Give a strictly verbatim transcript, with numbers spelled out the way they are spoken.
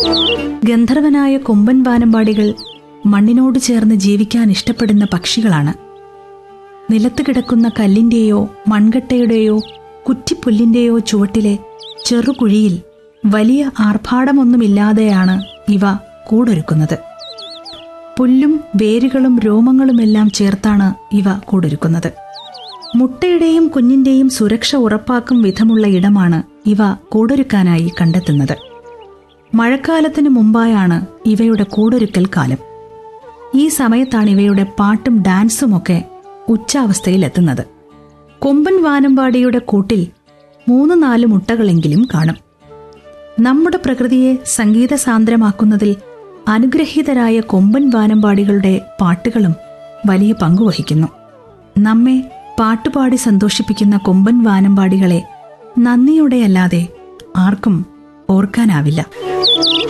ഗന്ധർവനായ കൊമ്പൻ വാനമ്പാടികൾ മണ്ണിനോട് ചേർന്ന് ജീവിക്കാൻ ഇഷ്ടപ്പെടുന്ന പക്ഷികളാണ്. നിലത്ത് കിടക്കുന്ന കല്ലിന്റെയോ മൺകട്ടയുടെയോ കുറ്റിപ്പുല്ലിന്റെയോ ചുവട്ടിലെ ചെറുകുഴിയിൽ വലിയ ആർഭാടമൊന്നുമില്ലാതെയാണ് ഇവ കൂടൊരുക്കുന്നത്. പുല്ലും വേരുകളും രോമങ്ങളുമെല്ലാം ചേർത്താണ് ഇവ കൂടൊരുക്കുന്നത്. മുട്ടയുടെയും കുഞ്ഞിന്റെയും സുരക്ഷ ഉറപ്പാക്കും വിധമുള്ള ഇടമാണ് ഇവ കൂടൊരുക്കാനായി കണ്ടെത്തുന്നത്. മഴക്കാലത്തിനു മുമ്പായാണ് ഇവയുടെ കൂടൊരുക്കൽ കാലം. ഈ സമയത്താണ് ഇവയുടെ പാട്ടും ഡാൻസുമൊക്കെ ഉച്ചാവസ്ഥയിലെത്തുന്നത്. കൊമ്പൻ വാനമ്പാടിയുടെ കൂട്ടിൽ മൂന്ന് നാല് മുട്ടകളെങ്കിലും കാണും. നമ്മുടെ പ്രകൃതിയെ സംഗീതസാന്ദ്രമാക്കുന്നതിൽ അനുഗ്രഹീതരായ കൊമ്പൻ വാനമ്പാടികളുടെ പാട്ടുകളും വലിയ പങ്കുവഹിക്കുന്നു. നമ്മെ പാട്ടുപാടി സന്തോഷിപ്പിക്കുന്ന കൊമ്പൻ വാനമ്പാടികളെ നന്ദിയോടെയല്ലാതെ ആർക്കും ഓർക്കാനാവില്ല.